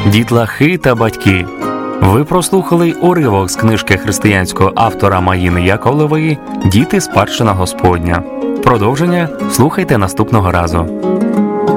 дітлахи та батьки. Ви прослухали уривок з книжки християнського автора Маїни Яковлевої «Діти – спадщина Господня». Продовження слухайте наступного разу.